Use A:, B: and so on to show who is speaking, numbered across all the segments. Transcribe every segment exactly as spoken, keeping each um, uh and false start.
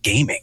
A: gaming?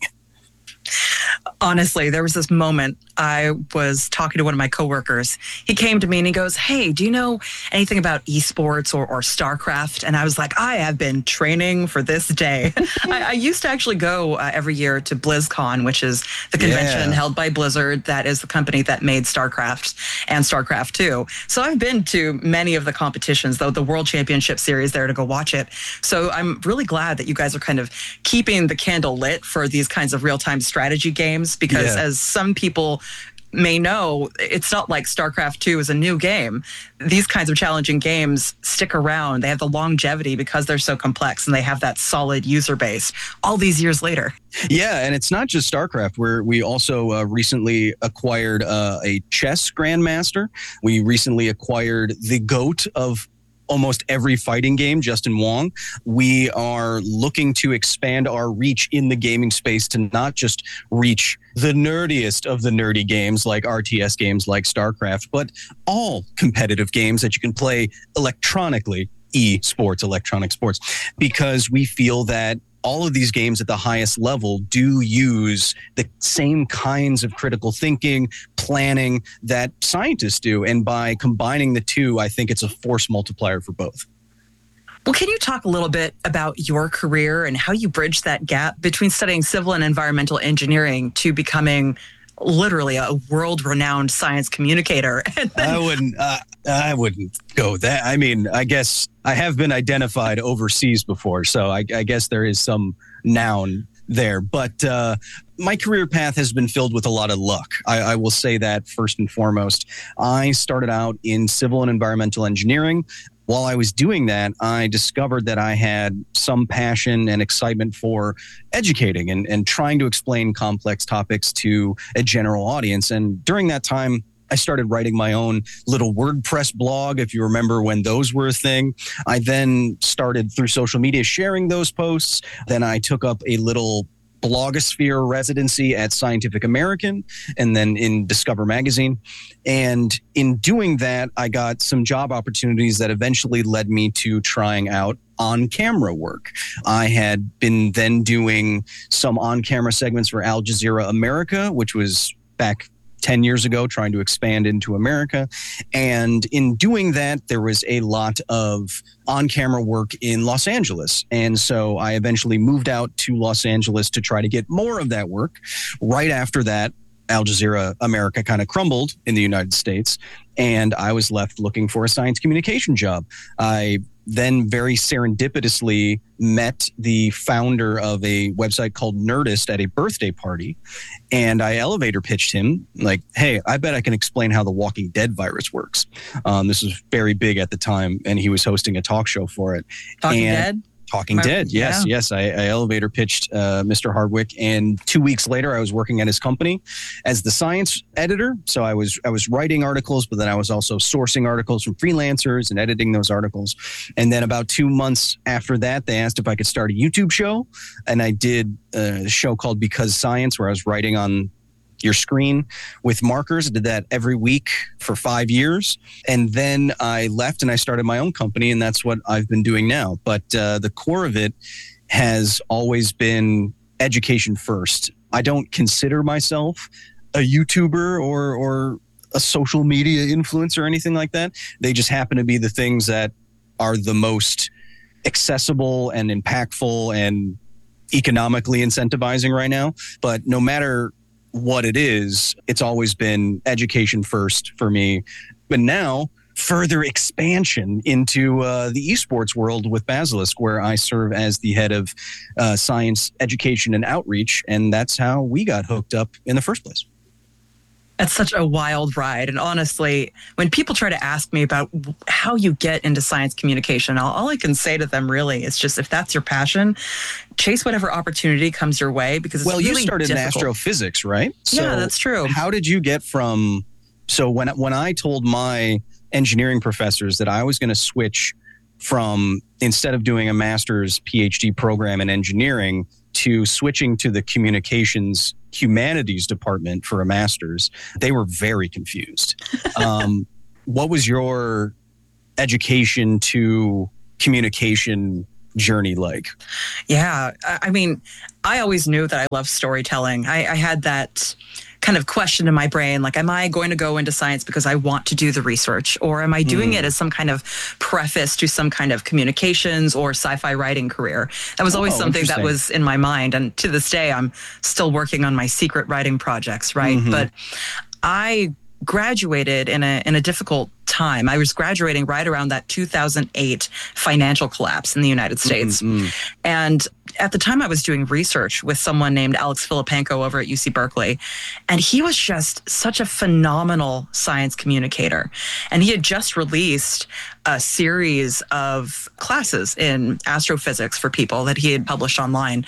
B: Honestly, there was this moment I was talking to one of my coworkers. He came to me and he goes, "Hey, do you know anything about esports or, or StarCraft?" And I was like, "I have been training for this day." I, I used to actually go uh, every year to BlizzCon, which is the convention
A: Yeah.
B: held by Blizzard. That is the company that made StarCraft and StarCraft two. So I've been to many of the competitions, though the World Championship Series there to go watch it. So I'm really glad that you guys are kind of keeping the candle lit for these kinds of real-time strategy games, because
A: Yeah.
B: as some people may know, it's not like StarCraft two is a new game. These kinds of challenging games stick around. They have the longevity because they're so complex and they have that solid user base all these years later.
A: Yeah, and it's not just StarCraft. Where we also uh, recently acquired uh, a chess grandmaster. We recently acquired the GOAT of almost every fighting game, Justin Wong. We are looking to expand our reach in the gaming space to not just reach the nerdiest of the nerdy games like R T S games like StarCraft, but all competitive games that you can play electronically, e-sports, electronic sports, because we feel that all of these games at the highest level do use the same kinds of critical thinking, planning that scientists do. And by combining the two, I think it's a force multiplier for both.
B: Well, can you talk a little bit about your career and how you bridged that gap between studying civil and environmental engineering to becoming literally a world-renowned science communicator? And then,
A: I wouldn't. Uh, I wouldn't go that. I mean, I guess I have been identified overseas before, so I, I guess there is some noun there. But uh, my career path has been filled with a lot of luck. I, I will say that first and foremost. I started out in civil and environmental engineering. While I was doing that, I discovered that I had some passion and excitement for educating and, and trying to explain complex topics to a general audience. And during that time, I started writing my own little WordPress blog, if you remember when those were a thing. I then started through social media sharing those posts. Then I took up a little blogosphere residency at Scientific American and then in Discover Magazine. And in doing that, I got some job opportunities that eventually led me to trying out on-camera work. I had been then doing some on-camera segments for Al Jazeera America, which was back ten years ago, trying to expand into America. And in doing that, there was a lot of on-camera work in Los Angeles. And so I eventually moved out to Los Angeles to try to get more of that work. Right after that, Al Jazeera America kind of crumbled in the United States, and I was left looking for a science communication job. I then very serendipitously met the founder of a website called Nerdist at a birthday party, and I elevator pitched him like, "Hey, I bet I can explain how the Walking Dead virus works." Um, this was very big at the time, and he was hosting a talk show for it.
B: Talking
A: and
B: Dead?
A: Talking
B: My,
A: Dead, yes,
B: yeah.
A: yes. I, I elevator pitched uh, Mister Hardwick, and two weeks later, I was working at his company as the science editor. So I was I was writing articles, but then I was also sourcing articles from freelancers and editing those articles. And then about two months after that, they asked if I could start a YouTube show, and I did a show called Because Science, where I was writing on your screen with markers. I did that every week for five years. And then I left and I started my own company, and that's what I've been doing now. But uh, the core of it has always been education first. I don't consider myself a YouTuber or, or a social media influencer or anything like that. They just happen to be the things that are the most accessible and impactful and economically incentivizing right now. But no matter what it is, it's always been education first for me. But now, further expansion into uh, the esports world with Basilisk, where I serve as the head of uh, science education and outreach. And that's how we got hooked up in the first place.
B: It's such a wild ride. And honestly, when people try to ask me about how you get into science communication, all, all I can say to them really is just, if that's your passion, chase whatever opportunity comes your way, because it's
A: well,
B: really
A: you started
B: difficult.
A: in astrophysics, right? So
B: yeah, that's true.
A: How did you get from, so when, when I told my engineering professors that I was going to switch from, instead of doing a master's PhD program in engineering, to switching to the communications humanities department for a master's, they were very confused. Um, what was your education to communication journey like?
B: Yeah. I mean, I always knew that I loved storytelling. I, I had that kind of question in my brain, like, am I going to go into science because I want to do the research, or am I doing mm. it as some kind of preface to some kind of communications or sci-fi writing career? That was always oh, something that was in my mind. And to this day, I'm still working on my secret writing projects, right? Mm-hmm. But I graduated in a in a difficult time. I was graduating right around that two thousand eight financial collapse in the United States. Mm-hmm. And at the time I was doing research with someone named Alex Filippenko over at U C Berkeley. And he was just such a phenomenal science communicator. And he had just released a series of classes in astrophysics for people that he had published online.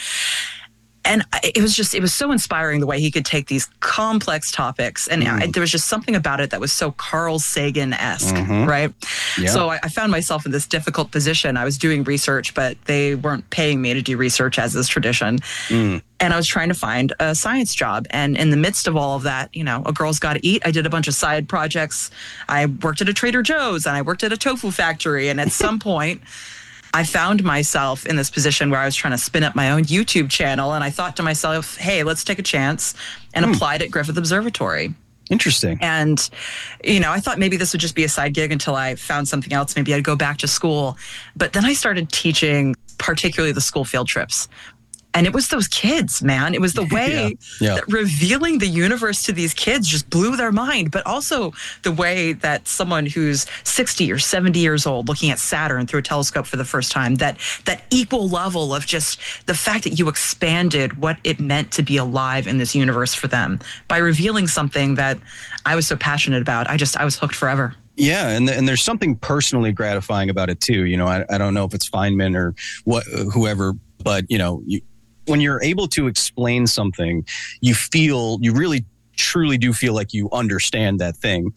B: And it was just, it was so inspiring the way he could take these complex topics. And mm. there was just something about it that was so Carl Sagan-esque, mm-hmm. right? Yeah. So I, I found myself in this difficult position. I was doing research, but they weren't paying me to do research as is tradition. Mm. And I was trying to find a science job. And in the midst of all of that, you know, a girl's got to eat. I did a bunch of side projects. I worked at a Trader Joe's and I worked at a tofu factory. And at some point, I found myself in this position where I was trying to spin up my own YouTube channel. And I thought to myself, hey, let's take a chance, and hmm. applied at Griffith Observatory.
A: Interesting.
B: And, you know, I thought maybe this would just be a side gig until I found something else. Maybe I'd go back to school. But then I started teaching, particularly the school field trips. And it was those kids, man. It was the way yeah. Yeah. that revealing the universe to these kids just blew their mind, but also the way that someone who's sixty or seventy years old looking at Saturn through a telescope for the first time, that that equal level of just the fact that you expanded what it meant to be alive in this universe for them by revealing something that I was so passionate about. I just, I was hooked forever.
A: Yeah, and and there's something personally gratifying about it too. You know, I, I don't know if it's Feynman or what, whoever, but you know, you, when you're able to explain something, you feel, you really truly do feel like you understand that thing.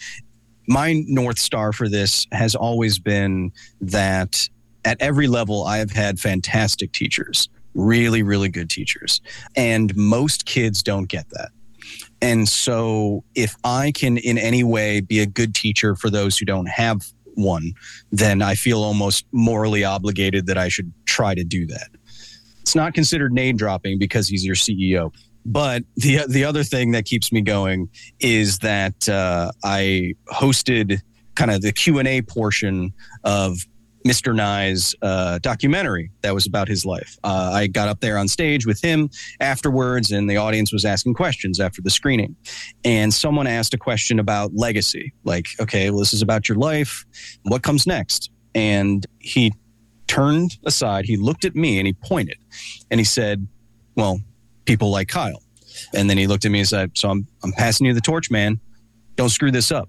A: My North Star for this has always been that at every level, I have had fantastic teachers, really, really good teachers. And most kids don't get that. And so if I can in any way be a good teacher for those who don't have one, then I feel almost morally obligated that I should try to do that. It's not considered name dropping because he's your C E O. But the the other thing that keeps me going is that uh, I hosted kind of the Q and A portion of Mister Nye's uh, documentary that was about his life. Uh, I got up there on stage with him afterwards, and the audience was asking questions after the screening. And someone asked a question about legacy, like, okay, well, this is about your life. What comes next? And he turned aside, he looked at me and he pointed and he said, well, people like Kyle. And then he looked at me and said, so I'm, I'm passing you the torch, man. Don't screw this up.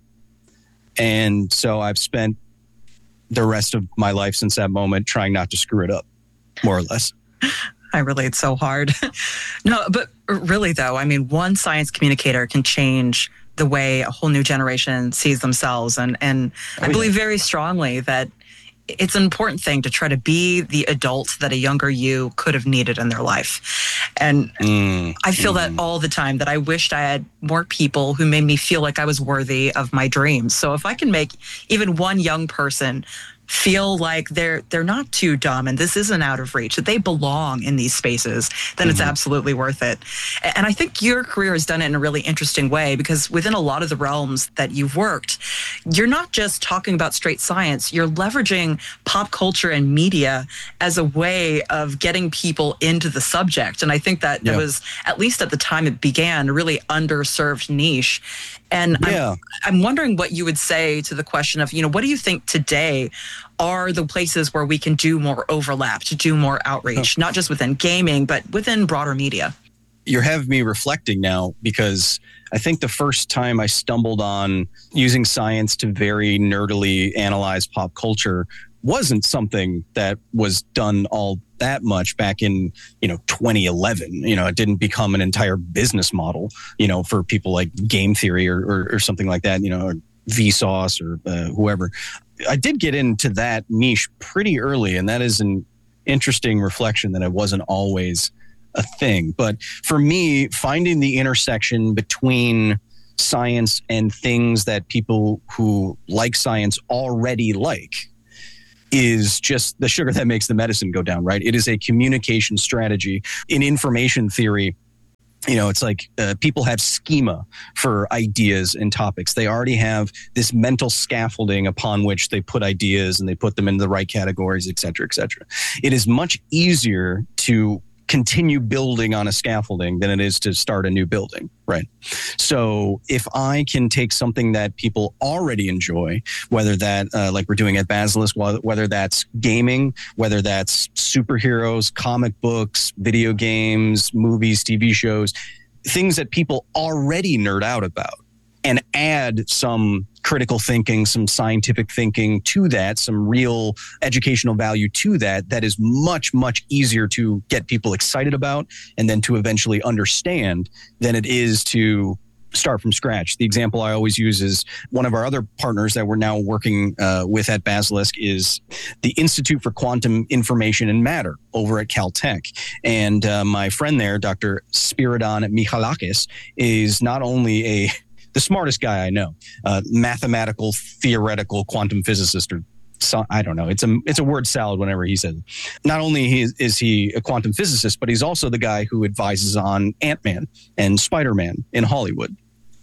A: And so I've spent the rest of my life since that moment trying not to screw it up, more or less.
B: I relate so hard. No, but really though, I mean, one science communicator can change the way a whole new generation sees themselves. And, and oh, I believe yeah. very strongly that it's an important thing to try to be the adult that a younger you could have needed in their life. And mm, I feel mm. that all the time, that I wished I had more people who made me feel like I was worthy of my dreams. So if I can make even one young person feel like they're they're not too dumb and this isn't out of reach, that they belong in these spaces, then mm-hmm. it's absolutely worth it. And I think your career has done it in a really interesting way, because within a lot of the realms that you've worked, you're not just talking about straight science, you're leveraging pop culture and media as a way of getting people into the subject. And I think that yeah. it was, at least at the time it began, a really underserved niche. And yeah. I'm, I'm wondering what you would say to the question of, you know, what do you think today are the places where we can do more overlap, to do more outreach, oh. not just within gaming, but within broader media?
A: You're having me reflecting now, because I think the first time I stumbled on using science to very nerdily analyze pop culture wasn't something that was done all that much back in, you know, twenty eleven. You know, it didn't become an entire business model, you know, for people like Game Theory or, or, or something like that, you know, or Vsauce or uh, whoever. I did get into that niche pretty early, and that is an interesting reflection that it wasn't always a thing. But for me, finding the intersection between science and things that people who like science already like is just the sugar that makes the medicine go down, right? It is a communication strategy. In information theory, you know, it's like uh, people have schema for ideas and topics. They already have this mental scaffolding upon which they put ideas and they put them in the right categories, et cetera, et cetera. It is much easier to continue building on a scaffolding than it is to start a new building, right? So if I can take something that people already enjoy, whether that, uh, like we're doing at Basilisk, whether that's gaming, whether that's superheroes, comic books, video games, movies, T V shows, things that people already nerd out about, and add some critical thinking, some scientific thinking to that, some real educational value to that, that is much, much easier to get people excited about and then to eventually understand than it is to start from scratch. The example I always use is one of our other partners that we're now working uh, with at Basilisk is the Institute for Quantum Information and Matter over at Caltech. And uh, my friend there, Doctor Spiridon Michalakis, is not only a the smartest guy I know, uh, mathematical, theoretical, quantum physicist, or so, I don't know. It's a it's a word salad whenever he says it. Not only is, is he a quantum physicist, but he's also the guy who advises on Ant-Man and Spider-Man in Hollywood.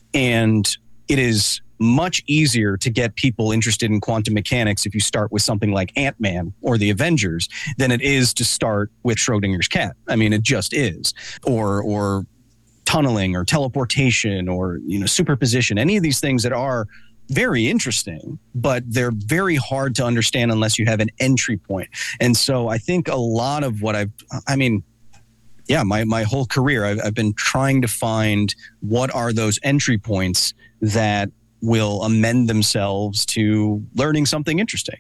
A: And it is much easier to get people interested in quantum mechanics if you start with something like Ant-Man or the Avengers than it is to start with Schrodinger's cat. I mean, it just is. Or or tunneling or teleportation or, you know, superposition, any of these things that are very interesting, but they're very hard to understand unless you have an entry point. And so I think a lot of what I've, I mean, yeah, my, my whole career, I've, I've been trying to find what are those entry points that will amend themselves to learning something interesting.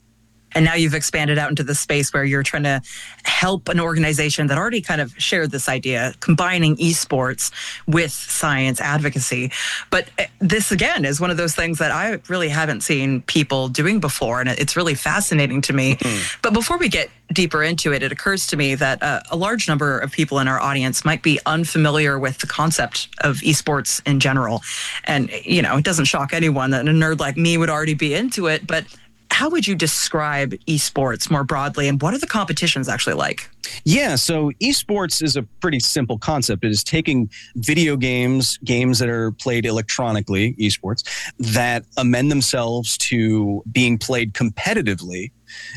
B: And now you've expanded out into the space where you're trying to help an organization that already kind of shared this idea, combining esports with science advocacy. But this, again, is one of those things that I really haven't seen people doing before. And it's really fascinating to me. Mm-hmm. But before we get deeper into it, it occurs to me that uh, a large number of people in our audience might be unfamiliar with the concept of esports in general. And, you know, it doesn't shock anyone that a nerd like me would already be into it. But how would you describe esports more broadly, and what are the competitions actually like?
A: Yeah, so esports is a pretty simple concept. It is taking video games, games that are played electronically, esports, that amend themselves to being played competitively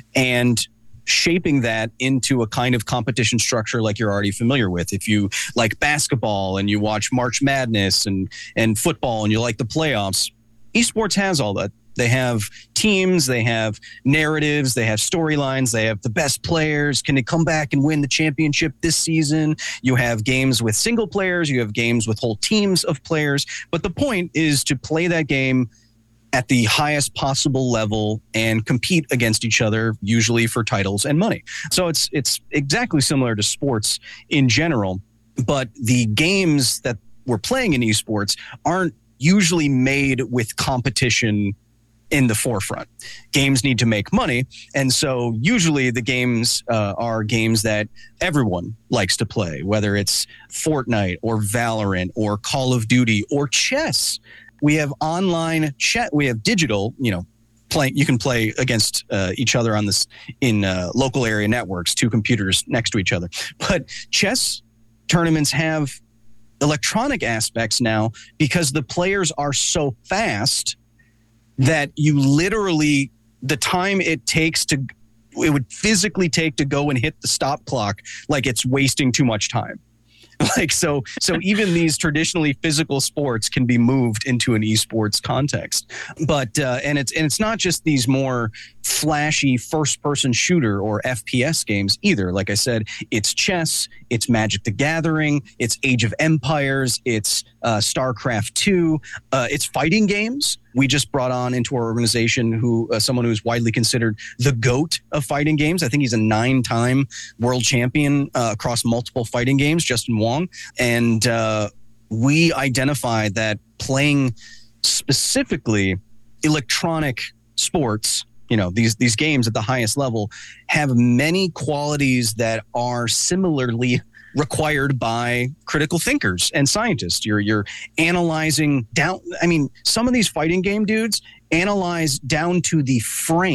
A: and shaping that into a kind of competition structure like you're already familiar with. If you like basketball and you watch March Madness and, and football and you like the playoffs, esports has all that. They have teams, they have narratives, they have storylines, they have the best players. Can they come back and win the championship this season? You have games with single players, you have games with whole teams of players. But the point is to play that game at the highest possible level and compete against each other, usually for titles and money. So it's it's exactly similar to sports in general, but the games that we're playing in esports aren't usually made with competition in the forefront. Games need to make money. And so usually the games uh, are games that everyone likes to play, whether it's Fortnite or Valorant or Call of Duty or chess. We have online chat. We have digital, you know, playing. You can play against uh, each other on this in uh, local area networks, two computers next to each other. But chess tournaments have electronic aspects now because the players are so fast that you literally, the time it takes to, it would physically take to go and hit the stop clock, like it's wasting too much time. Like, so, so even these traditionally physical sports can be moved into an esports context. But, uh, and it's, and it's not just these more flashy first person shooter or F P S games either. Like I said, it's chess, it's Magic the Gathering, it's Age of Empires, it's uh, StarCraft two, uh, it's fighting games. We just brought on into our organization who uh, someone who's widely considered the GOAT of fighting games. I think he's a nine-time world champion uh, across multiple fighting games, Justin Wong. And uh, we identified that playing specifically electronic sports, you know, these these games at the highest level, have many qualities that are similarly required by critical thinkers and scientists. You're you're analyzing down. I mean, some of these fighting game dudes analyze down to the frame.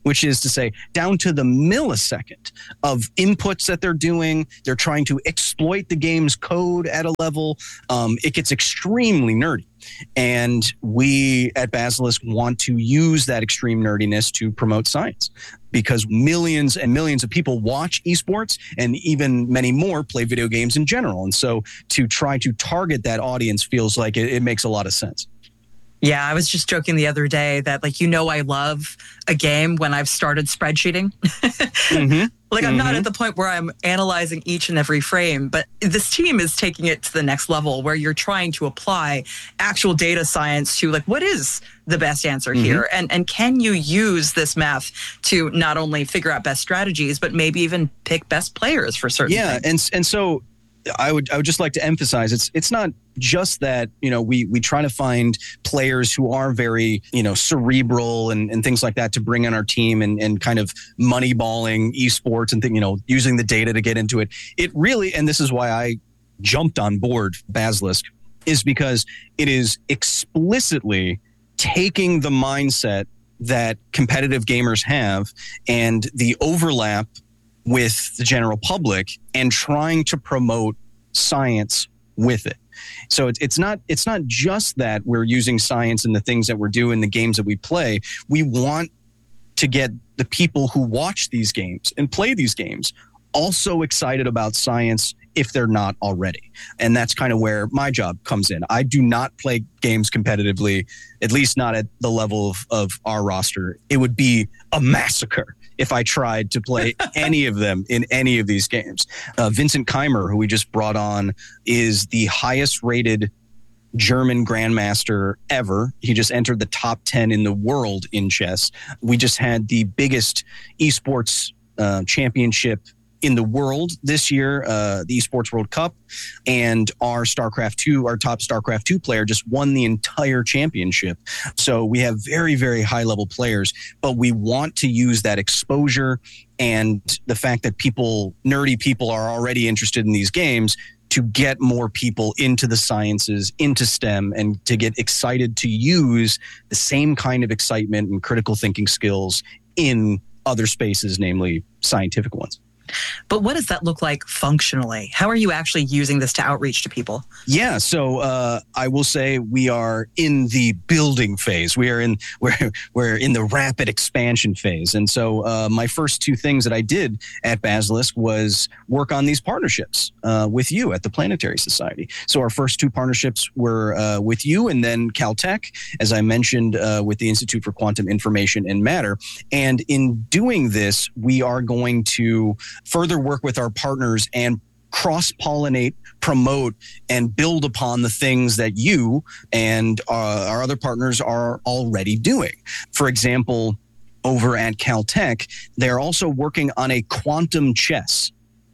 A: which is to say down to the millisecond of inputs that they're doing. They're trying to exploit the game's code at a level. Um, it gets extremely nerdy. And we at Basilisk want to use that extreme nerdiness to promote science, because millions and millions of people watch esports, and even many more play video games in general. And so to try to target that audience feels like it, it makes a lot of sense.
B: Yeah, I was just joking the other day that, like, you know, I love a game when I've started spreadsheeting. mm-hmm. Like, I'm mm-hmm. not at the point where I'm analyzing each and every frame, but this team is taking it to the next level where you're trying to apply actual data science to, like, what is the best answer mm-hmm. here? And and can you use this math to not only figure out best strategies, but maybe even pick best players for certain
A: yeah,
B: things?
A: and and so I would I would just like to emphasize it's it's not just that, you know, we we try to find players who are very, you know, cerebral and, and things like that to bring in our team and, and kind of moneyballing esports and thing, you know, using the data to get into it. It really, and this is why I jumped on board Basilisk, is because it is explicitly taking the mindset that competitive gamers have and the overlap with the general public and trying to promote science with it. So it's it's not it's not just that we're using science in the things that we're doing, the games that we play. We want to get the people who watch these games and play these games also excited about science if they're not already. And that's kind of where my job comes in. I do not play games competitively, at least not at the level of, of our roster. It would be a massacre if I tried to play any of them in any of these games. Uh, Vincent Keimer, who we just brought on, is the highest rated German grandmaster ever. He just entered the top ten in the world in chess. We just had the biggest esports uh, championship in the world this year, uh, the Esports World Cup, and our StarCraft two, our top StarCraft two player just won the entire championship. So we have very, very high level players, but we want to use that exposure and the fact that people, nerdy people, are already interested in these games to get more people into the sciences, into STEM, and to get excited to use the same kind of excitement and critical thinking skills in other spaces, namely scientific ones.
B: But what does that look like functionally? How are you actually using this to outreach to people?
A: Yeah, so uh, I will say we are in the building phase. We are in we're we're in the rapid expansion phase. And so uh, my first two things that I did at Basilisk was work on these partnerships uh, with you at the Planetary Society. So our first two partnerships were uh, with you, and then Caltech, as I mentioned, uh, with the Institute for Quantum Information and Matter. And in doing this, we are going to further work with our partners and cross-pollinate, promote, and build upon the things that you and uh, our other partners are already doing. For example, over at Caltech, they're also working on a quantum chess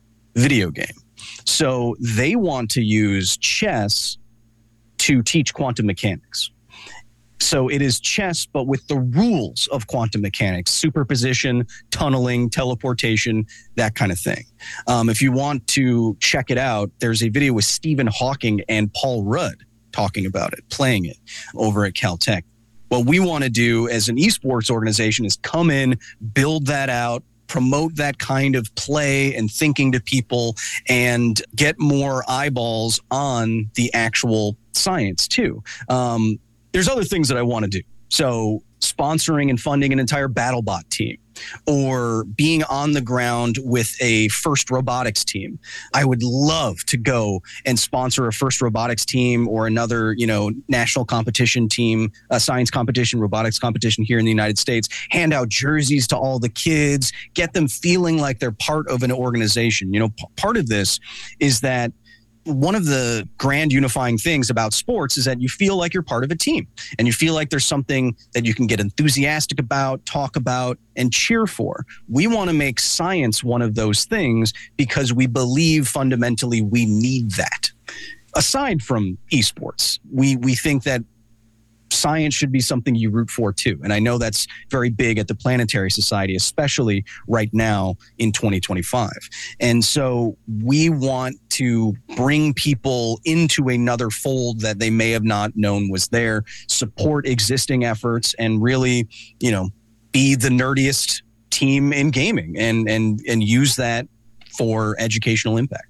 A: video game. So they want to use chess to teach quantum mechanics. So it is chess, but with the rules of quantum mechanics, superposition, tunneling, teleportation, that kind of thing. Um, if you want to check it out, there's a video with Stephen Hawking and Paul Rudd talking about it, playing it over at Caltech. What we want to do as an esports organization is come in, build that out, promote that kind of play and thinking to people, and get more eyeballs on the actual science too. Um, There's other things that I want to do. So sponsoring and funding an entire BattleBot team, or being on the ground with a FIRST Robotics team. I would love to go and sponsor a FIRST Robotics team or another, you know, national competition team, a science competition, robotics competition here in the United States, hand out jerseys to all the kids, get them feeling like they're part of an organization. You know, p- part of this is that one of the grand unifying things about sports is that you feel like you're part of a team, and you feel like there's something that you can get enthusiastic about, talk about, and cheer for. We want to make science one of those things because we believe fundamentally we need that. Aside from esports, we we think that science should be something you root for too. And I know that's very big at the Planetary Society, especially right now in twenty twenty-five. And so we want to bring people into another fold that they may have not known was there, support existing efforts, and really, you know, be the nerdiest team in gaming and and and use that for educational impact.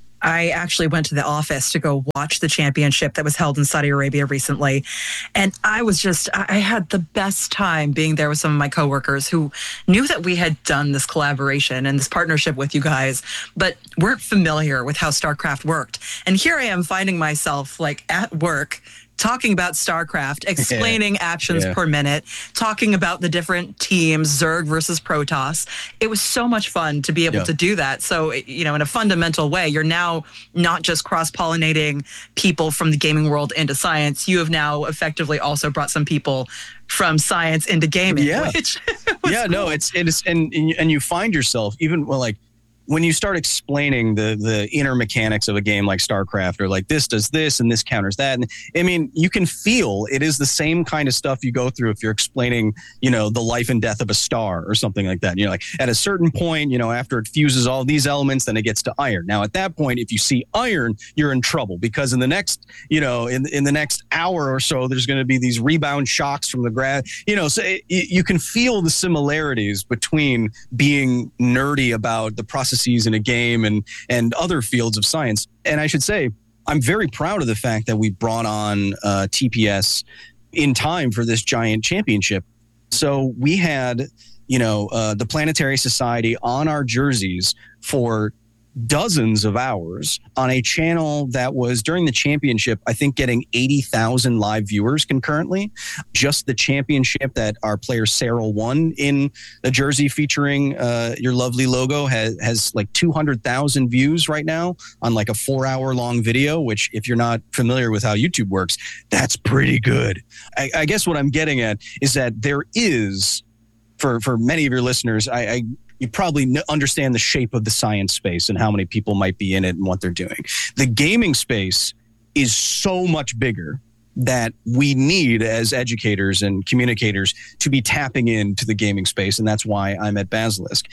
B: I actually went to the office to go watch the championship that was held in Saudi Arabia recently. And I was just, I had the best time being there with some of my coworkers who knew that we had done this collaboration and this partnership with you guys, but weren't familiar with how StarCraft worked. And here I am finding myself like at work talking about StarCraft, explaining yeah. actions yeah. per minute, talking about the different teams, Zerg versus Protoss. It was so much fun to be able yeah. to do that. So, you know, in a fundamental way, you're now not just cross-pollinating people from the gaming world into science. You have now effectively also brought some people from science into gaming.
A: Yeah,
B: which
A: yeah,
B: cool.
A: no, it's it's and and you find yourself even well, like. When you start explaining the the inner mechanics of a game like StarCraft, or like this does this and this counters that, and I mean, you can feel it is the same kind of stuff you go through if you're explaining, you know, the life and death of a star or something like that. You know, like at a certain point, you know, after it fuses all these elements, then it gets to iron. Now, at that point, if you see iron, you're in trouble because in the next, you know, in in the next hour or so, there's going to be these rebound shocks from the grad. You know, so it, you can feel the similarities between being nerdy about the process in a game and and other fields of science. And I should say, I'm very proud of the fact that we brought on uh, T P S in time for this giant championship. So we had, you know, uh, the Planetary Society on our jerseys for dozens of hours on a channel that was during the championship, I think getting eighty thousand live viewers concurrently. Just the championship that our player Cyril won in a jersey featuring uh, your lovely logo has, has like two hundred thousand views right now on like a four hour long video, which if you're not familiar with how YouTube works, that's pretty good. I, I guess what I'm getting at is that there is, for, for many of your listeners, I, I you probably understand the shape of the science space and how many people might be in it and what they're doing. The gaming space is so much bigger that we need as educators and communicators to be tapping into the gaming space. And that's why I'm at Basilisk.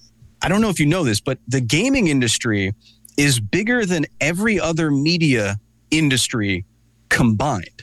A: I don't know if you know this, but the gaming industry is bigger than every other media industry combined.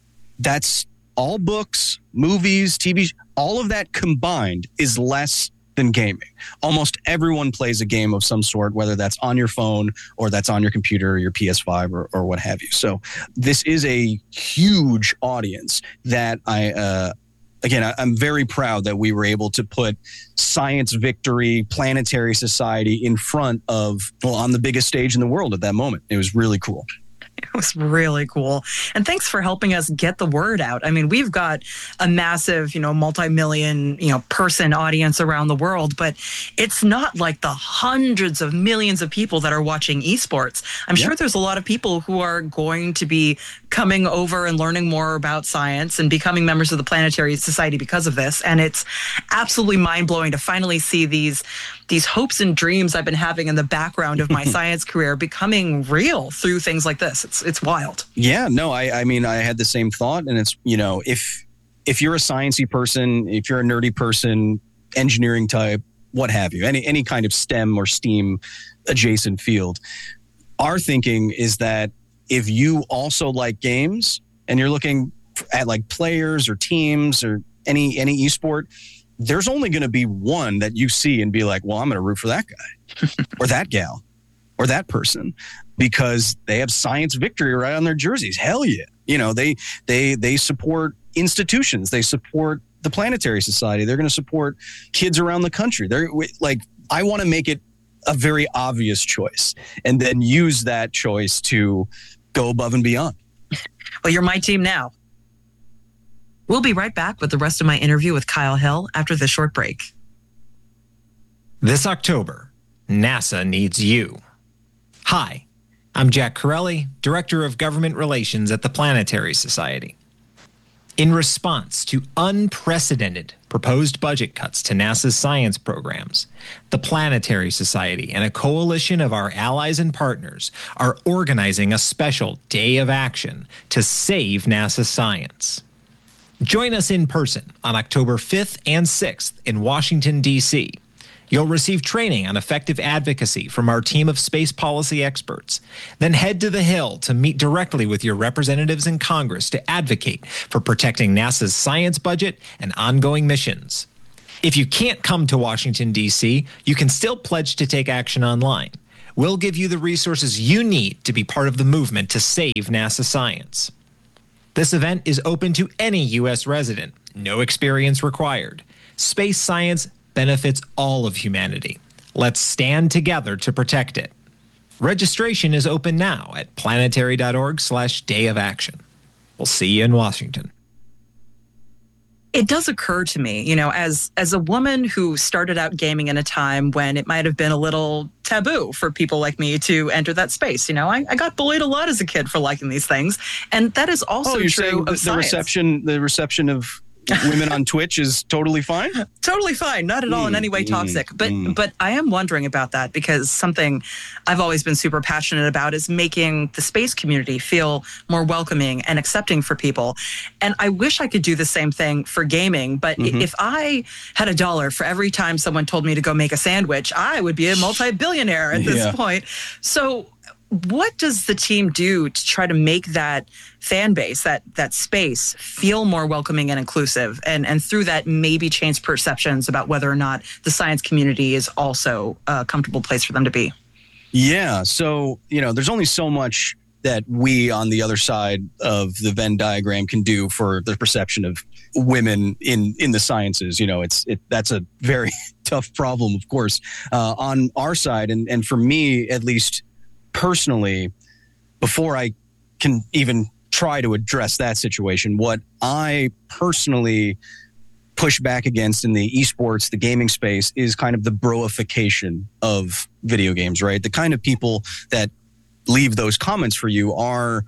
A: That's all books, movies, T V, all of that combined is less than gaming. Almost everyone plays a game of some sort, whether that's on your phone or that's on your computer or your P S five or, or what have you. So this is a huge audience that I, uh, again, I, I'm very proud that we were able to put Science Victory, Planetary Society in front of, well, on the biggest stage in the world at that moment. It was really cool.
B: It was really cool. And thanks for helping us get the word out. I mean, we've got a massive, you know, multi-million, you know, person audience around the world, but it's not like the hundreds of millions of people that are watching esports. I'm yeah. sure there's a lot of people who are going to be coming over and learning more about science and becoming members of the Planetary Society because of this. And it's absolutely mind-blowing to finally see these these hopes and dreams I've been having in the background of my science career becoming real through things like this. It's it's wild.
A: Yeah, no, I, I mean, I had the same thought. And it's, you know, if if you're a sciencey person, if you're a nerdy person, engineering type, what have you, any any kind of STEM or STEAM adjacent field, our thinking is that if you also like games and you're looking at like players or teams or any any esport, there's only going to be one that you see and be like, well, I'm going to root for that guy or that gal or that person because they have Science Victory right on their jerseys. Hell yeah. You know, they they they support institutions. They support the Planetary Society. They're going to support kids around the country. They're like, I want to make it a very obvious choice and then use that choice to go above and beyond.
B: Well, you're my team now. We'll be right back with the rest of my interview with Kyle Hill after this short break.
C: This October, NASA needs you. Hi, I'm Jack Corelli, Director of Government Relations at the Planetary Society. In response to unprecedented proposed budget cuts to NASA's science programs, the Planetary Society and a coalition of our allies and partners are organizing a special day of action to save NASA science. Join us in person on October fifth and sixth in Washington, D C You'll receive training on effective advocacy from our team of space policy experts. Then head to the Hill to meet directly with your representatives in Congress to advocate for protecting NASA's science budget and ongoing missions. If you can't come to Washington, D C, you can still pledge to take action online. We'll give you the resources you need to be part of the movement to save NASA science. This event is open to any U S resident, no experience required. Space science benefits all of humanity. Let's stand together to protect it. Registration is open now at planetary.org slash day of action. We'll see you in Washington.
B: It does occur to me, you know, as as a woman who started out gaming in a time when it might have been a little taboo for people like me to enter that space. You know, I, I got bullied a lot as a kid for liking these things, and that is also
A: oh, you're
B: true
A: saying
B: of
A: the, the
B: science.
A: reception, the reception of women on Twitch is totally fine?
B: Totally fine. Not at all in any way toxic. But
A: mm.
B: but I am wondering about that, because something I've always been super passionate about is making the space community feel more welcoming and accepting for people. And I wish I could do the same thing for gaming. But mm-hmm. if I had a dollar for every time someone told me to go make a sandwich, I would be a multi-billionaire at this
A: yeah.
B: point. So what does the team do to try to make that fan base, that that space, feel more welcoming and inclusive, and and through that maybe change perceptions about whether or not the science community is also a comfortable place for them to be?
A: Yeah, so you know, there's only so much that we on the other side of the Venn diagram can do for the perception of women in in the sciences. You know, it's it that's a very tough problem, of course, uh, on our side, and and for me at least. Personally, before I can even try to address that situation, what I personally push back against in the esports, the gaming space, is kind of the broification of video games, right? The kind of people that leave those comments for you are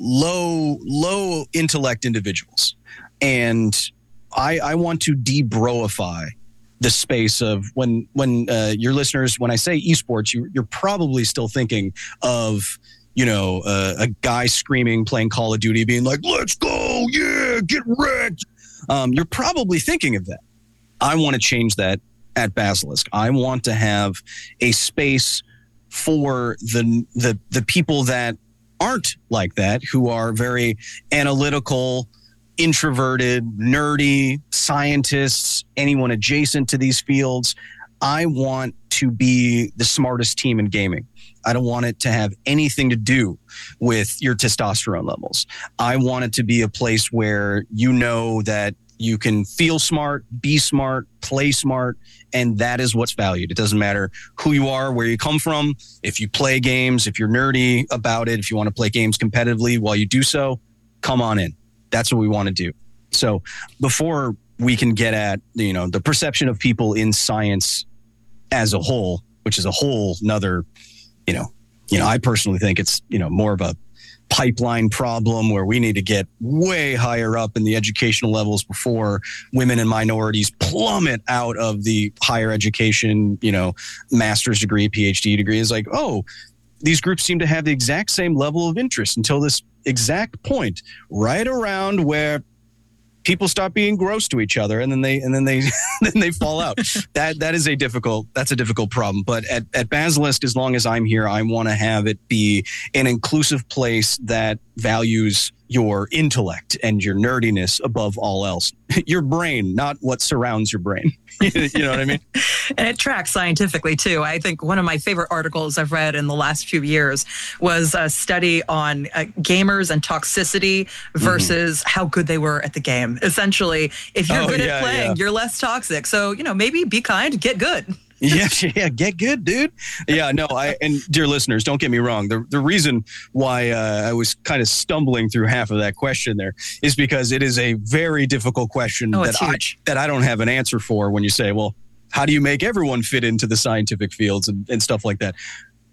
A: low, low intellect individuals. And I, I want to de-broify the space of when when uh, your listeners, when I say esports, you, you're probably still thinking of, you know, uh, a guy screaming, playing Call of Duty, being like, let's go, yeah, get wrecked. Um, you're probably thinking of that. I want to change that at Basilisk. I want to have a space for the the the people that aren't like that, who are very analytical, introverted, nerdy, scientists, anyone adjacent to these fields. I want to be the smartest team in gaming. I don't want it to have anything to do with your testosterone levels. I want it to be a place where you know that you can feel smart, be smart, play smart, and that is what's valued. It doesn't matter who you are, where you come from, if you play games, if you're nerdy about it, if you want to play games competitively while you do so, come on in. That's what we want to do. So before we can get at, you know, the perception of people in science as a whole, which is a whole nother, you know, you know, I personally think it's, you know, more of a pipeline problem where we need to get way higher up in the educational levels before women and minorities plummet out of the higher education, you know, master's degree, PhD degree. Is like, oh, these groups seem to have the exact same level of interest until this exact point, right around where people stop being gross to each other, and then they and then they then they fall out. That that is a difficult that's a difficult problem. But at, at Basilisk, as long as I'm here, I want to have it be an inclusive place that values your intellect and your nerdiness above all else. Your brain, not what surrounds your brain. You know what I mean?
B: And it tracks scientifically, too. I think one of my favorite articles I've read in the last few years was a study on uh, gamers and toxicity versus mm-hmm. how good they were at the game. Essentially, if you're
A: oh,
B: good
A: yeah,
B: at playing,
A: yeah.
B: you're less toxic. So, you know, maybe be kind, get good.
A: yeah, yeah, get good, dude. Yeah, no, I and dear listeners, don't get me wrong. The the reason why uh, I was kind of stumbling through half of that question there is because it is a very difficult question
B: oh,
A: that I that I don't have an answer for. When you say, well, how do you make everyone fit into the scientific fields and, and stuff like that?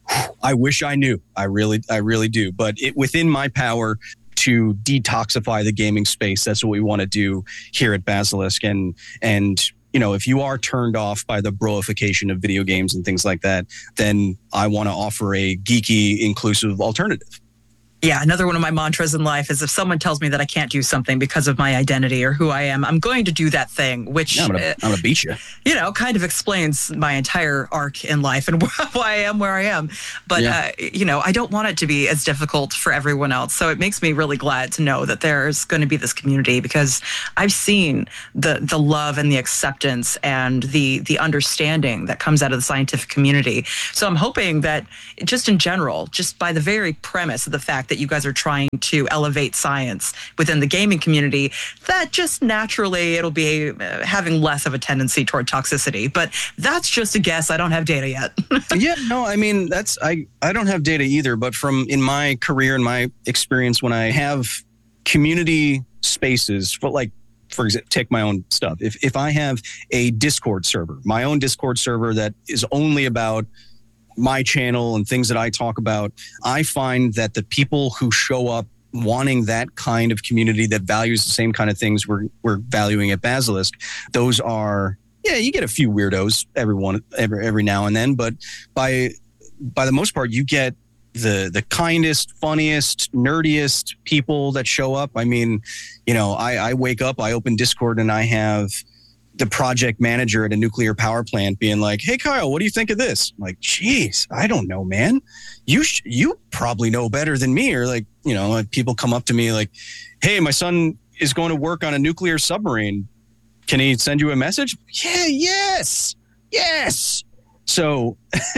A: I wish I knew. I really, I really do. But it within my power to detoxify the gaming space. That's what we want to do here at Basilisk, and and. You know, if you are turned off by the broification of video games and things like that, then I want to offer a geeky, inclusive alternative.
B: Yeah, another one of my mantras in life is if someone tells me that I can't do something because of my identity or who I am, I'm going to do that thing, which,
A: yeah, I'm gonna,
B: uh,
A: I'm gonna beat you.
B: You know, kind of explains my entire arc in life and why I am where I am. But, yeah. uh, you know, I don't want it to be as difficult for everyone else. So it makes me really glad to know that there's going to be this community, because I've seen the the love and the acceptance and the the understanding that comes out of the scientific community. So I'm hoping that just in general, just by the very premise of the fact that you guys are trying to elevate science within the gaming community, that just naturally it'll be uh, having less of a tendency toward toxicity. But that's just a guess. I don't have data yet.
A: Yeah, no, I mean, that's, I, I don't have data either, but from in my career and my experience, when I have community spaces, for like, for example, take my own stuff. If, if I have a Discord server, my own Discord server that is only about my channel and things that I talk about, I find that the people who show up wanting that kind of community that values the same kind of things we're, we're valuing at Basilisk, those are, yeah, you get a few weirdos every one, every, every now and then, but by, by the most part, you get the, the kindest, funniest, nerdiest people that show up. I mean, you know, I, I wake up, I open Discord, and I have the project manager at a nuclear power plant being like, "Hey, Kyle, what do you think of this?" I'm like, "Geez, I don't know, man. You sh- you probably know better than me." Or like, you know, like people come up to me like, "Hey, my son is going to work on a nuclear submarine. Can he send you a message?" Yeah, yes, yes. So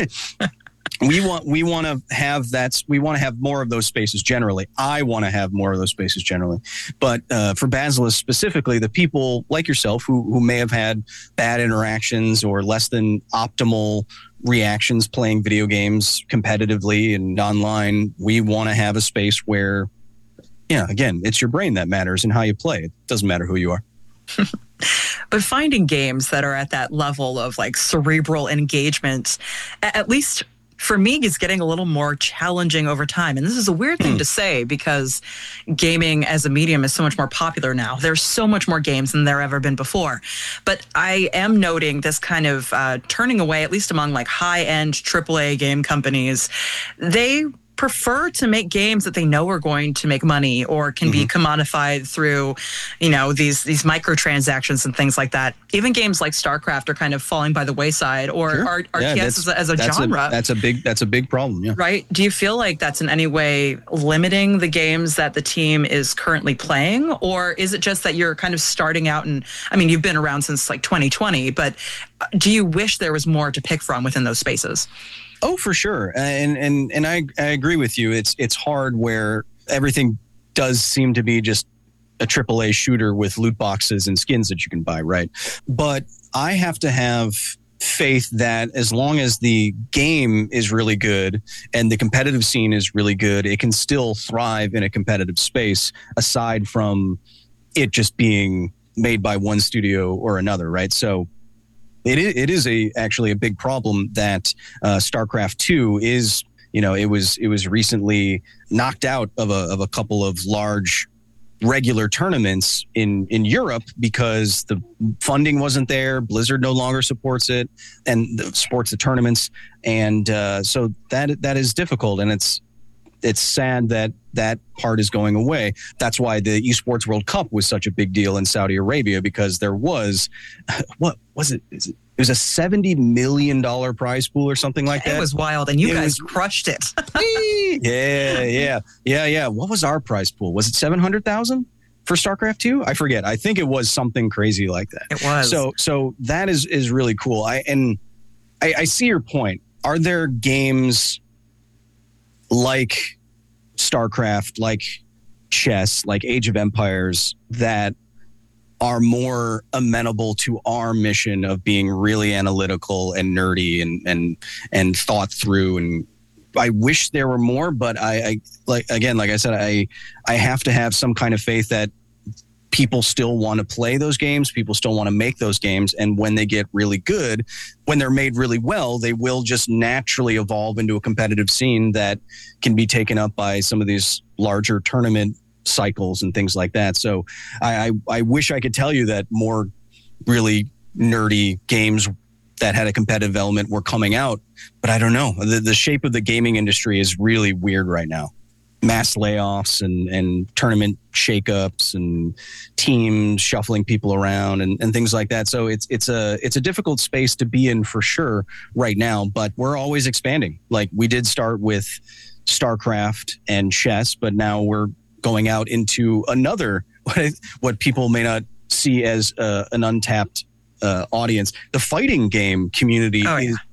A: we want we want to have that. We want to have more of those spaces generally. I want to have more of those spaces generally. But uh, for Basilisk specifically, the people like yourself who who may have had bad interactions or less than optimal reactions playing video games competitively and online, we want to have a space where, yeah, again, it's your brain that matters and how you play. It doesn't matter who you are.
B: But finding games that are at that level of like cerebral engagement, at least for me, is getting a little more challenging over time. And this is a weird thing to say, because gaming as a medium is so much more popular now. There's so much more games than there ever been before. But I am noting this kind of uh, turning away, at least among like high-end triple A game companies. They prefer to make games that they know are going to make money or can mm-hmm. be commodified through, you know, these these microtransactions and things like that. Even games like StarCraft are kind of falling by the wayside, or sure. R-
A: yeah,
B: R T S as a, as a
A: that's
B: genre.
A: A, that's a big that's a big problem. Yeah.
B: Right? Do you feel like that's in any way limiting the games that the team is currently playing, or is it just that you're kind of starting out? And I mean, you've been around since like twenty twenty, but do you wish there was more to pick from within those spaces?
A: Oh, for sure. And and and I, I agree with you. It's it's hard where everything does seem to be just a triple A shooter with loot boxes and skins that you can buy, right? But I have to have faith that as long as the game is really good and the competitive scene is really good, it can still thrive in a competitive space aside from it just being made by one studio or another, right? So It is, it is a actually a big problem that uh, StarCraft two is, you know, it was it was recently knocked out of a of a couple of large regular tournaments in in Europe because the funding wasn't there. Blizzard no longer supports it and supports the tournaments, and uh, so that that is difficult, and it's it's sad that that part is going away. That's why the Esports World Cup was such a big deal in Saudi Arabia, because there was, what was it? Is it it was a seventy million dollars prize pool or something like that.
B: It was wild, and you
A: it
B: guys
A: was,
B: crushed it.
A: yeah, yeah, yeah, yeah. What was our prize pool? Was it seven hundred thousand for StarCraft two? I forget. I think it was something crazy like that.
B: It was.
A: So, so that is, is really cool. I, and I, I see your point. Are there games like StarCraft, like chess, like Age of Empires that are more amenable to our mission of being really analytical and nerdy and and and thought through? And I wish there were more, but I, I like again, like I said, I I have to have some kind of faith that people still want to play those games. People still want to make those games. And when they get really good, when they're made really well, they will just naturally evolve into a competitive scene that can be taken up by some of these larger tournament cycles and things like that. So I, I, I wish I could tell you that more really nerdy games that had a competitive element were coming out, but I don't know. The, the shape of the gaming industry is really weird right now. mass layoffs and, and tournament shakeups and teams shuffling people around and, and things like that. So it's it's a it's a difficult space to be in for sure right now, but we're always expanding. Like we did start with StarCraft and chess, but now we're going out into another what, what people may not see as uh, an untapped uh, audience. The fighting game community oh, yeah. is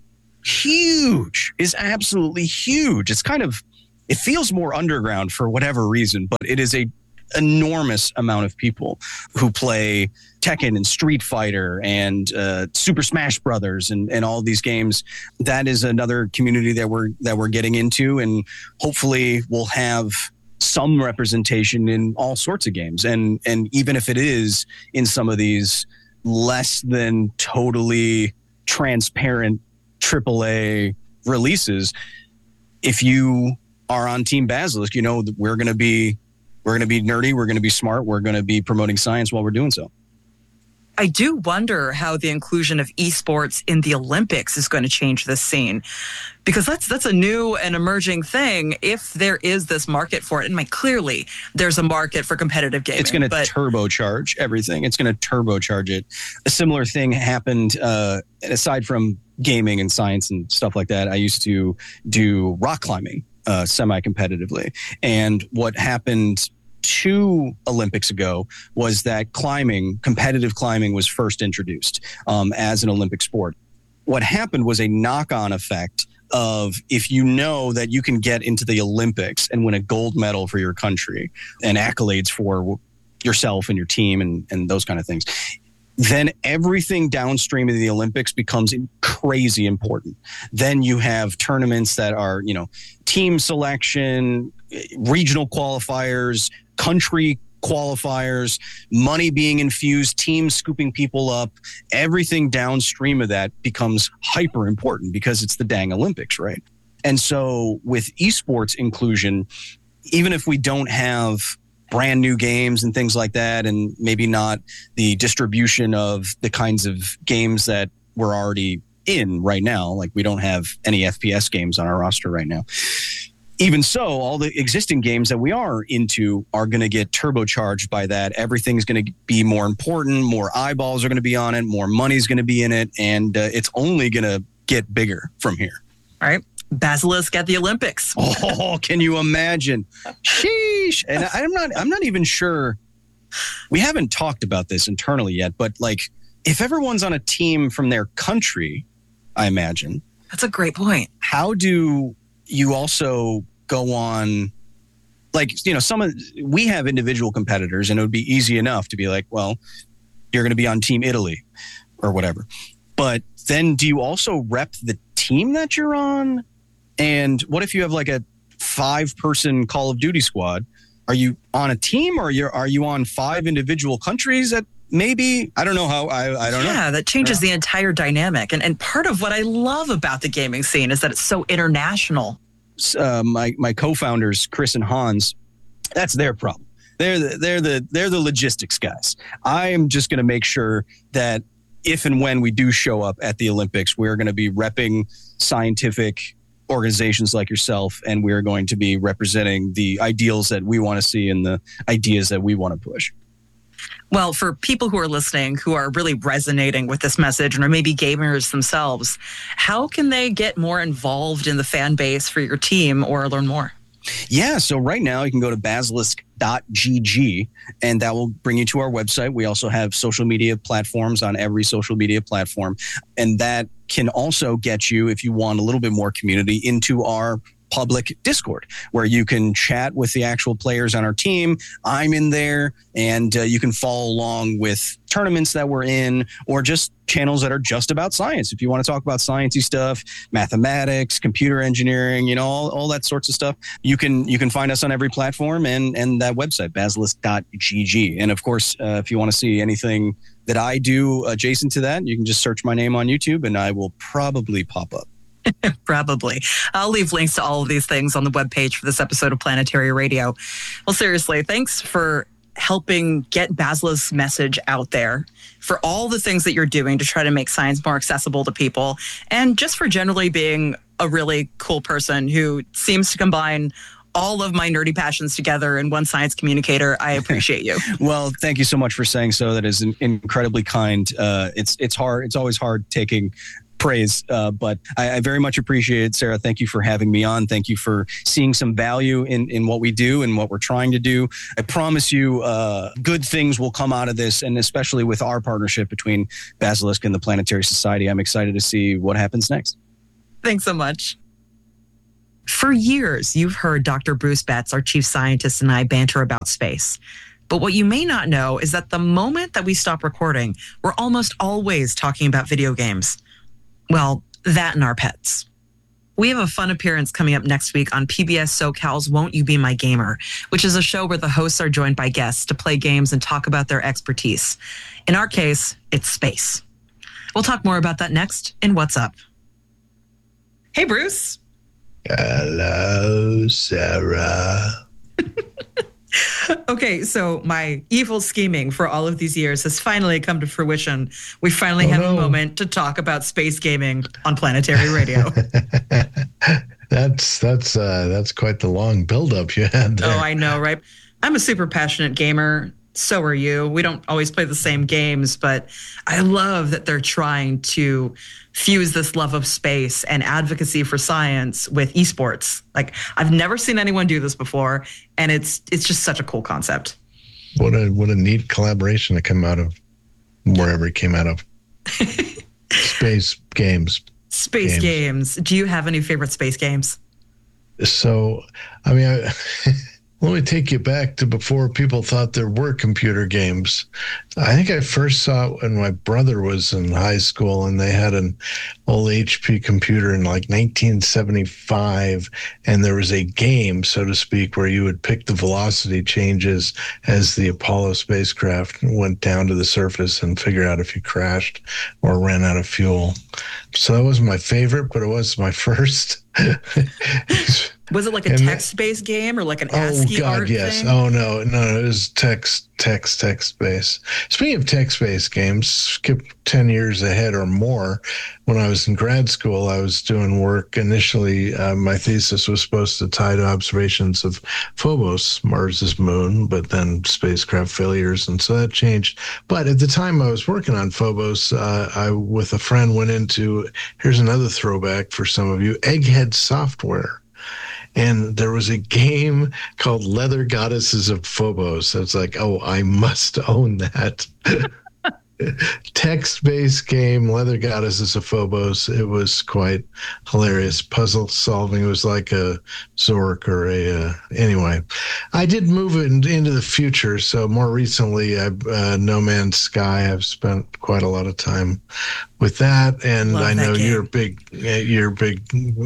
A: huge, is absolutely huge. It's kind of It feels more underground for whatever reason, but it is a enormous amount of people who play Tekken and Street Fighter and uh, Super Smash Brothers and, and all these games. That is another community that we're that we're getting into, and hopefully we'll have some representation in all sorts of games. And and even if it is in some of these less than totally transparent triple A releases, if you are on Team Basilisk, you know, we're going to be, we're going to be nerdy. We're going to be smart. We're going to be promoting science while we're doing so.
B: I do wonder how the inclusion of esports in the Olympics is going to change this scene, because that's that's a new and emerging thing. If there is this market for it, and like, clearly there's a market for competitive gaming.
A: It's going to
B: but-
A: turbocharge everything. It's going to turbocharge it. A similar thing happened, uh, aside from gaming and science and stuff like that. I used to do rock climbing uh, semi-competitively. And what happened two Olympics ago was that climbing, competitive climbing, was first introduced um, as an Olympic sport. What happened was a knock-on effect of, if you know that you can get into the Olympics and win a gold medal for your country and accolades for yourself and your team and, and those kind of things, then everything downstream of the Olympics becomes crazy important. Then you have tournaments that are, you know, team selection, regional qualifiers, country qualifiers, money being infused, teams scooping people up. Everything downstream of that becomes hyper important because it's the dang Olympics, right? And so with esports inclusion, even if we don't have brand new games and things like that, and maybe not the distribution of the kinds of games that we're already in right now, like we don't have any F P S games on our roster right now. Even so, all the existing games that we are into are going to get turbocharged by that. Everything's going to be more important. More eyeballs are going to be on it. More money's going to be in it. And uh, it's only going to get bigger from here.
B: All right. Basilisk at the Olympics.
A: Oh, can you imagine? Sheesh. And I'm not, I'm not even sure. We haven't talked about this internally yet, but like, if everyone's on a team from their country, I imagine.
B: That's a great point.
A: How do you also go on, like, you know, some of, we have individual competitors, and it would be easy enough to be like, well, you're going to be on Team Italy or whatever. But then do you also rep the team that you're on? And what if you have like a five person Call of Duty squad? Are you on a team, or are you, are you on five individual countries that maybe, I don't know how, I, I don't
B: yeah,
A: know.
B: Yeah, that changes the entire dynamic. And and part of what I love about the gaming scene is that it's so international.
A: Uh, my my co-founders, Chris and Hans, that's their problem. They're the, they're the they're the logistics guys. I am just going to make sure that if and when we do show up at the Olympics, we're going to be repping scientific organizations like yourself, and we're going to be representing the ideals that we want to see and the ideas that we want to push.
B: Well, for people who are listening, who are really resonating with this message, or maybe gamers themselves, how can they get more involved in the fan base for your team or learn more?
A: Yeah, so right now you can go to basilisk dot g g, and that will bring you to our website. We also have social media platforms on every social media platform, and that can also get you, if you want a little bit more community, into our public Discord, where you can chat with the actual players on our team. I'm in there, and uh, you can follow along with tournaments that we're in, or just channels that are just about science. If you want to talk about sciencey stuff, mathematics, computer engineering, you know, all, all that sorts of stuff, you can you can find us on every platform, and and that website, basilisk dot g g. And of course, uh, if you want to see anything that I do adjacent to that, you can just search my name on YouTube, and I will probably pop up.
B: Probably. I'll leave links to all of these things on the webpage for this episode of Planetary Radio. Well, seriously, thanks for helping get Basilisk's message out there, for all the things that you're doing to try to make science more accessible to people, and just for generally being a really cool person who seems to combine all of my nerdy passions together in one science communicator. I appreciate you.
A: Well, thank you so much for saying so. That is in- incredibly kind. Uh, it's it's hard. It's always hard taking praise, uh, but I, I very much appreciate it, Sarah. Thank you for having me on. Thank you for seeing some value in, in what we do and what we're trying to do. I promise you uh, good things will come out of this, and especially with our partnership between Basilisk and the Planetary Society, I'm excited to see what happens next.
B: Thanks so much. For years, you've heard Doctor Bruce Betts, our chief scientist, and I banter about space. But what you may not know is that the moment that we stop recording, we're almost always talking about video games. Well, that and our pets. We have a fun appearance coming up next week on P B S SoCal's Won't You Be My Gamer, which is a show where the hosts are joined by guests to play games and talk about their expertise. In our case, it's space. We'll talk more about that next in What's Up. Hey, Bruce.
D: Hello, Sarah.
B: Okay, so my evil scheming for all of these years has finally come to fruition. We finally
D: oh,
B: have
D: no.
B: a moment to talk about space gaming on Planetary Radio.
D: that's that's uh, that's quite the long buildup you had there.
B: Oh, I know, right? I'm a super passionate gamer. So are you. We don't always play the same games, but I love that they're trying to fuse this love of space and advocacy for science with esports. Like, I've never seen anyone do this before, and it's it's just such a cool concept.
D: What a what a neat collaboration to come out of wherever it came out of. Space games.
B: Space games. games. Do you have any favorite space games?
D: So, I mean, I, let me take you back to before people thought there were computer games. I think I first saw it when my brother was in high school, and they had an old H P computer in like nineteen seventy-five, and there was a game, so to speak, where you would pick the velocity changes as the Apollo spacecraft went down to the surface and figure out if you crashed or ran out of fuel. So that was my favorite, but it was my first.
B: Was it like a
D: and
B: text-based game or like an ASCII
D: oh God,
B: art
D: yes.
B: thing?
D: Oh no, no, it was text, text, text-based. Speaking of text-based games, skip ten years ahead or more. When I was in grad school, I was doing work. Initially, uh, my thesis was supposed to tie to observations of Phobos, Mars's moon, but then spacecraft failures, and so that changed. But at the time I was working on Phobos, uh, I, with a friend, went into, here's another throwback for some of you, Egghead Software. And there was a game called Leather Goddesses of Phobos. It's like, oh, I must own that. Text-based game, Leather Goddesses of Phobos. It was quite hilarious. Puzzle solving. It was like a Zork or a... Uh, anyway, I did move it into the future. So more recently, I, uh, No Man's Sky, I've spent quite a lot of time with that. And
B: Love
D: I know
B: that
D: you're a big, you're a big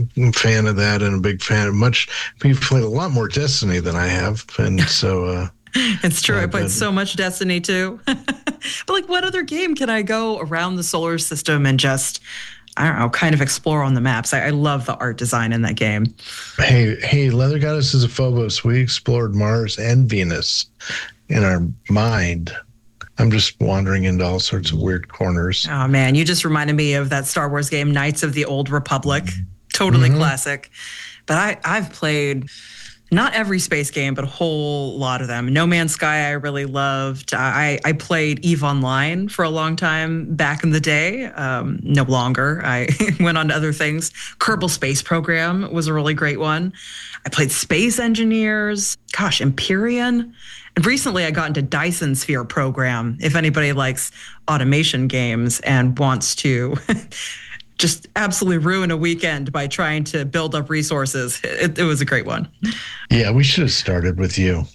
D: fan of that, and a big fan of much. You've played a lot more Destiny than I have. And so... Uh,
B: It's true.
D: Uh,
B: I played
D: but-
B: so much Destiny too. But like, what other game can I go around the solar system and just, I don't know, kind of explore on the maps? I, I love the art design in that game.
D: Hey, hey, Leather Goddesses of Phobos, we explored Mars and Venus in our mind. I'm just wandering into all sorts of weird corners.
B: Oh man, you just reminded me of that Star Wars game, Knights of the Old Republic. Totally
D: Mhm.
B: classic. But I, I've played not every space game, but a whole lot of them. No Man's Sky, I really loved. I, I played EVE Online for a long time back in the day. Um, no longer. I went on to other things. Kerbal Space Program was a really great one. I played Space Engineers. Gosh, Empyrean. And recently I got into Dyson Sphere Program, if anybody likes automation games and wants to just absolutely ruin a weekend by trying to build up resources. It, it was a great one.
D: Yeah, we should have started with you.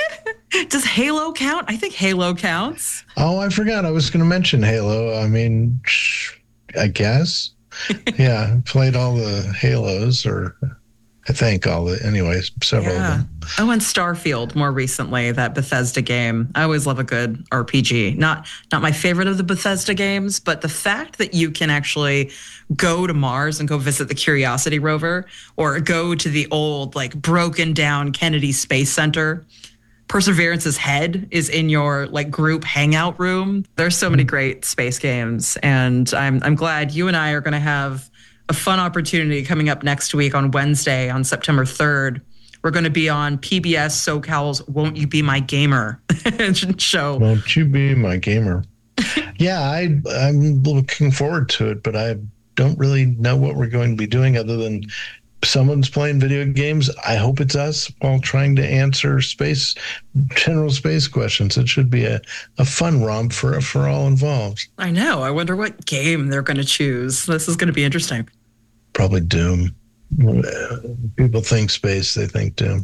B: Does Halo count? I think Halo counts.
D: Oh, I forgot. I was going to mention Halo. I mean, sh- I guess. Yeah, played all the Halos, or I think all the, anyways, several
B: Yeah.
D: of them.
B: Oh, and Starfield more recently, that Bethesda game. I always love a good R P G. Not not my favorite of the Bethesda games, but the fact that you can actually go to Mars and go visit the Curiosity rover, or go to the old, like, broken down Kennedy Space Center. Perseverance's head is in your, like, group hangout room. There's so many great space games, and I'm I'm glad you and I are going to have a fun opportunity coming up next week on Wednesday, on September third. we're going to be on P B S SoCal's Won't You Be My Gamer show.
D: Won't you be my gamer? Yeah, I, I'm looking forward to it, but I don't really know what we're going to be doing other than someone's playing video games. I hope it's us while trying to answer space, general space questions. It should be a, a fun romp for, for all involved.
B: I know. I wonder what game they're going to choose. This is going to be interesting.
D: Probably Doom. People think space, they think Doom.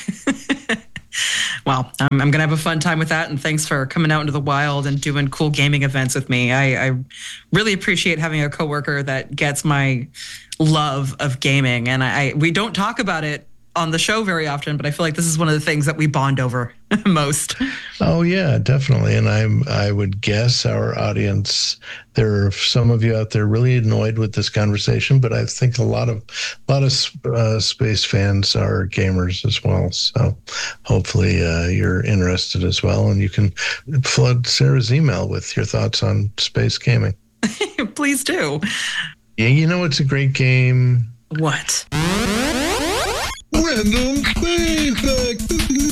B: Well, I'm, I'm going to have a fun time with that. And thanks for coming out into the wild and doing cool gaming events with me. I, I really appreciate having a coworker that gets my love of gaming. And I, I we don't talk about it on the show very often, but I feel like this is one of the things that we bond over most.
D: Oh yeah, definitely. And I'm I would guess our audience, there are some of you out there really annoyed with this conversation, but I think a lot of a lot of uh, space fans are gamers as well. So hopefully uh, you're interested as well, and you can flood Sarah's email with your thoughts on space gaming.
B: Please do.
D: Yeah, you know it's a great game.
B: What?
D: Random space fact.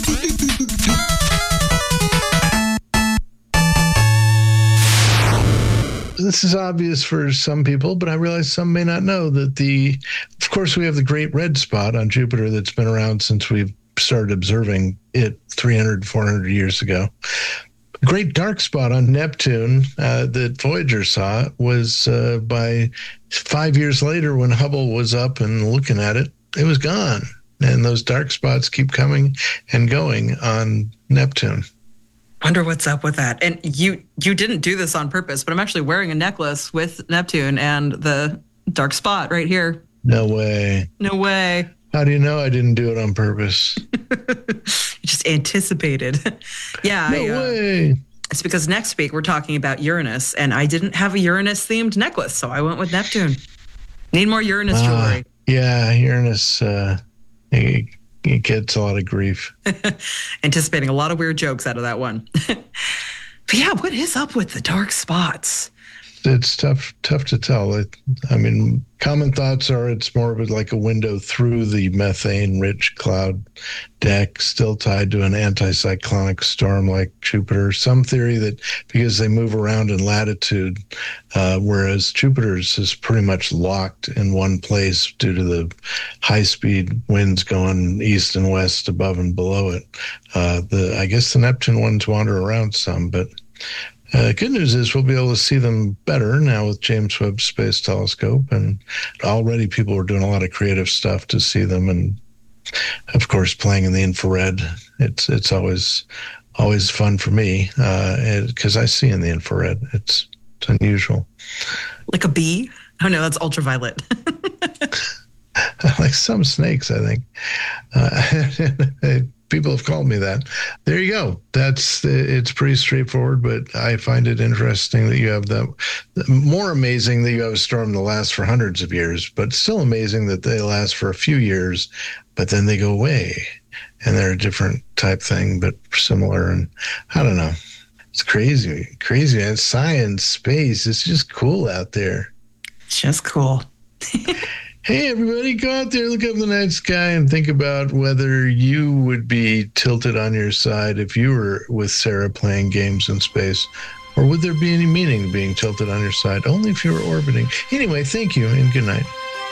D: This is obvious for some people, but I realize some may not know that the, of course, we have the Great Red Spot on Jupiter that's been around since we've started observing it three hundred, four hundred years ago. Great dark spot on Neptune uh, that Voyager saw was uh, by five years later when Hubble was up and looking at it, it was gone. And those dark spots keep coming and going on Neptune.
B: Wonder what's up with that. And you you didn't do this on purpose, but I'm actually wearing a necklace with Neptune and the dark spot right here.
D: No way.
B: No way.
D: How do you know I didn't do it on purpose?
B: You just anticipated. Yeah.
D: No
B: I, uh,
D: way.
B: It's because next week we're talking about Uranus, and I didn't have a Uranus-themed necklace, so I went with Neptune. Need more Uranus
D: uh,
B: jewelry.
D: Yeah, Uranus, uh, it, it gets a lot of grief.
B: Anticipating a lot of weird jokes out of that one. But yeah, what is up with the dark spots?
D: It's tough, tough to tell. It, I mean, common thoughts are it's more of like a window through the methane-rich cloud deck, still tied to an anticyclonic storm like Jupiter. Some theory that because they move around in latitude, uh, whereas Jupiter's is pretty much locked in one place due to the high-speed winds going east and west above and below it. Uh, the I guess the Neptune ones wander around some, but Uh, good news is we'll be able to see them better now with James Webb Space Telescope, and already people are doing a lot of creative stuff to see them, and of course playing in the infrared. It's it's always always fun for me because uh, I see in the infrared. It's it's unusual.
B: Like a bee? Oh no, that's ultraviolet.
D: Like some snakes, I think. Uh, People have called me that. There you go. That's it's pretty straightforward, but I find it interesting that you have that. More amazing that you have a storm that lasts for hundreds of years, but still amazing that they last for a few years, but then they go away, and they're a different type thing, but similar. And I don't know. It's crazy, crazy. And science, space. It's just cool out there.
B: It's just cool.
D: Hey, everybody, go out there, look up the night sky, and think about whether you would be tilted on your side if you were with Sarah playing games in space. Or would there be any meaning to being tilted on your side? Only if you were orbiting. Anyway, thank you, and good night.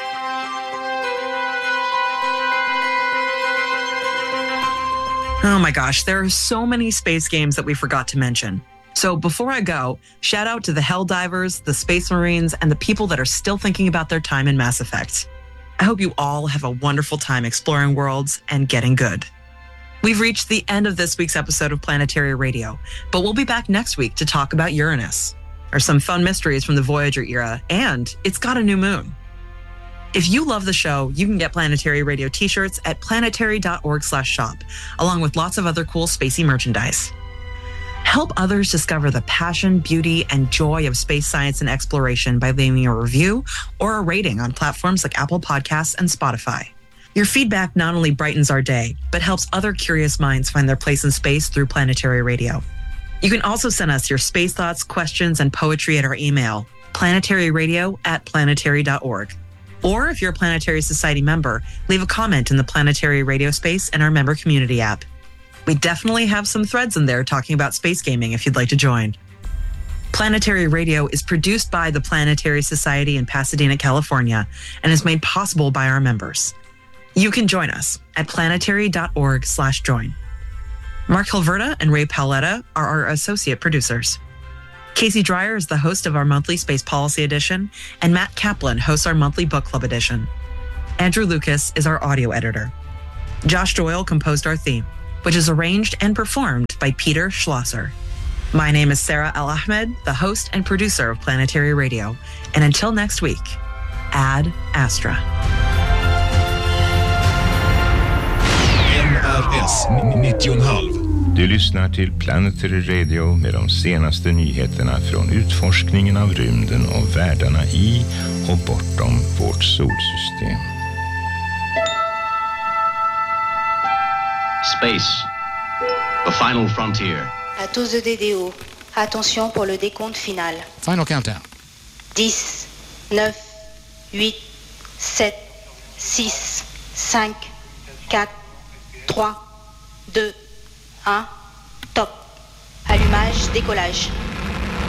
B: Oh my gosh, there are so many space games that we forgot to mention. So before I go, shout out to the Helldivers, the Space Marines, and the people that are still thinking about their time in Mass Effect. I hope you all have a wonderful time exploring worlds and getting good. We've reached the end of this week's episode of Planetary Radio, but we'll be back next week to talk about Uranus. There's some fun mysteries from the Voyager era, and it's got a new moon. If you love the show, you can get Planetary Radio t-shirts at planetary.org slash shop, along with lots of other cool spacey merchandise. Help others discover the passion, beauty, and joy of space science and exploration by leaving a review or a rating on platforms like Apple Podcasts and Spotify. Your feedback not only brightens our day, but helps other curious minds find their place in space through Planetary Radio. You can also send us your space thoughts, questions, and poetry at our email, planetaryradio at planetary dot org. Or if you're a Planetary Society member, leave a comment in the Planetary Radio space and our member community app. We definitely have some threads in there talking about space gaming if you'd like to join. Planetary Radio is produced by the Planetary Society in Pasadena, California, and is made possible by our members. You can join us at planetary.org slash join. Mark Hilverda and Ray Paoletta are our associate producers. Casey Dreyer is the host of our monthly Space Policy Edition, and Matt Kaplan hosts our monthly Book Club Edition. Andrew Lucas is our audio editor. Josh Doyle composed our theme, which is arranged and performed by Peter Schlosser. My name is Sarah Al-Ahmed, the host and producer of Planetary Radio. And until next week, Ad Astra.
E: N R S nittio komma fem. Du lyssnar till Planetary Radio med de senaste nyheterna från utforskningen av rymden och världarna i och bortom vårt solsystem.
F: Space, the final frontier.
G: À tous de D D O, attention pour le décompte final.
H: Final countdown.
G: dix, neuf, huit, sept, six, cinq, quatre, trois, deux, un, top. Allumage, décollage.